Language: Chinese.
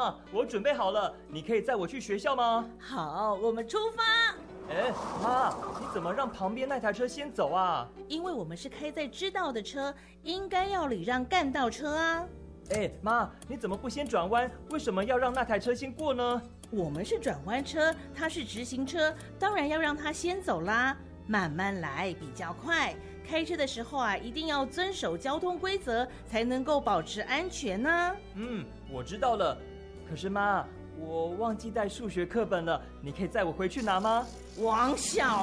妈，我准备好了，你可以载我去学校吗？ 好，我们出发。 妈，你怎么让旁边那台车先走啊？ 因为我们是开在支道的车，应该要礼让干道车啊。 妈，你怎么不先转弯？为什么要让那台车先过呢？ 我们是转弯车，它是直行车，当然要让它先走啦。慢慢来比较快，开车的时候啊，一定要遵守交通规则，才能够保持安全呢。 我知道了。可是妈，我忘记带数学课本了，你可以载我回去拿吗？ 王小